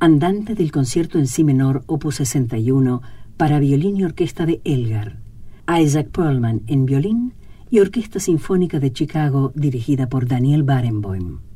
Andante del concierto en si menor, opus 61, para violín y orquesta de Elgar. Isaac Perlman en violín y Orquesta Sinfónica de Chicago, dirigida por Daniel Barenboim.